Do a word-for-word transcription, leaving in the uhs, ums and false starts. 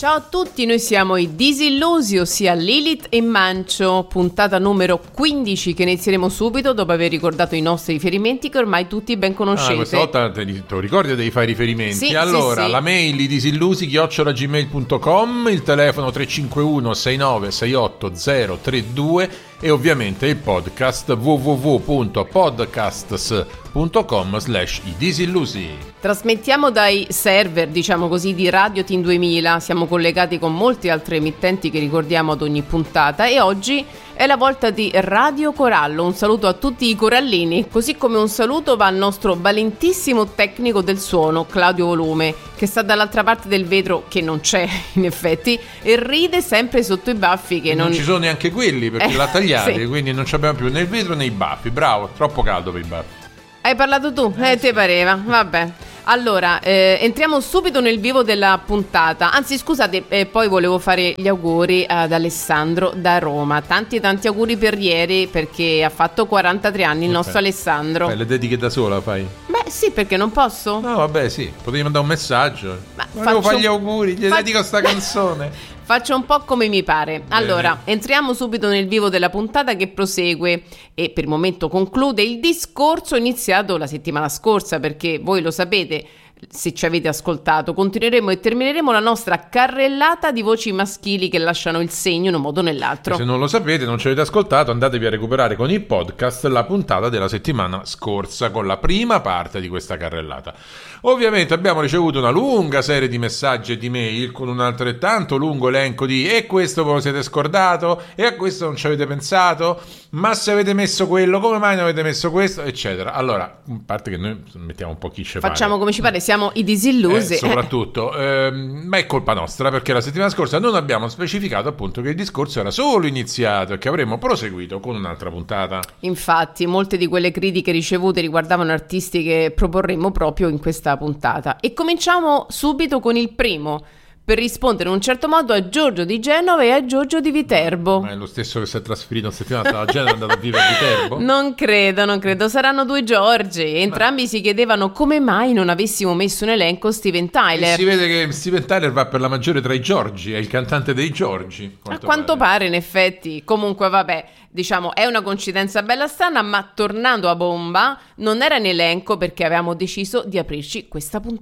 Ciao a tutti, noi siamo i Disillusi, ossia Lilith e Mancio, puntata numero quindici che inizieremo subito dopo aver ricordato i nostri riferimenti che ormai tutti ben conoscete. Ah, questa volta te li te lo ricordi, devi fare riferimenti. Sì, allora, sì, sì. La mail i disillusi chiocciola gmail punto com, il telefono tre cinque uno sei nove sei otto zero tre due e ovviamente il podcast w w w punto podcasts punto com slash i disillusi. Trasmettiamo dai server, diciamo così, di Radio Team duemila, siamo collegati con molte altre emittenti che ricordiamo ad ogni puntata e oggi è la volta di Radio Corallo. Un saluto a tutti i corallini, così come un saluto va al nostro valentissimo tecnico del suono, Claudio Volume, che sta dall'altra parte del vetro, che non c'è in effetti, e ride sempre sotto i baffi che non... Non ci sono neanche quelli perché Eh, l'ha tagliati, sì. Quindi non ci abbiamo più né il vetro né i baffi. Bravo, troppo caldo per i baffi. Hai parlato tu? Eh, te pareva, vabbè. Allora, eh, entriamo subito nel vivo della puntata. Anzi, scusate, eh, poi volevo fare gli auguri ad Alessandro da Roma. Tanti tanti auguri per ieri, perché ha fatto quarantatré anni il nostro Fai- Alessandro. Fai le dediche da sola, fai? Beh, sì, perché non posso? No, vabbè, sì, potevi mandare un messaggio. Ma Volevo faccio- fare gli auguri, gli fa- dedico sta canzone. Faccio un po' come mi pare. Allora, Bene. entriamo subito nel vivo della puntata che prosegue e per il momento conclude il discorso iniziato la settimana scorsa, perché voi lo sapete, se ci avete ascoltato, continueremo e termineremo la nostra carrellata di voci maschili che lasciano il segno in un modo o nell'altro. Se non lo sapete, non ci avete ascoltato, andatevi a recuperare con il podcast la puntata della settimana scorsa con la prima parte di questa carrellata. Ovviamente abbiamo ricevuto una lunga serie di messaggi e di mail con un altrettanto lungo elenco di e questo ve lo siete scordato, e a questo non ci avete pensato, ma se avete messo quello, come mai non avete messo questo, eccetera. Allora, a parte che noi mettiamo un po' chi ci pare. Facciamo come ci pare, siamo i disillusi. Eh, soprattutto, ehm, ma è colpa nostra perché la settimana scorsa non abbiamo specificato appunto che il discorso era solo iniziato e che avremmo proseguito con un'altra puntata. Infatti, molte di quelle critiche ricevute riguardavano artisti che proporremo proprio in questa puntata. E cominciamo subito con il primo, per rispondere in un certo modo a Giorgio di Genova e a Giorgio di Viterbo. Ma è lo stesso che si è trasferito una settimana fa a Genova, è andato a vivere a Viterbo? Non credo, non credo, saranno due Giorgi. Entrambi si chiedevano come mai non avessimo messo in elenco Steven E Tyler. si vede che Steven Tyler va per la maggiore tra i Giorgi, è il cantante dei Giorgi. A quanto pare, in effetti. Comunque, vabbè, diciamo, è una coincidenza bella strana, ma tornando a bomba, non era in elenco perché avevamo deciso di aprirci questa puntata.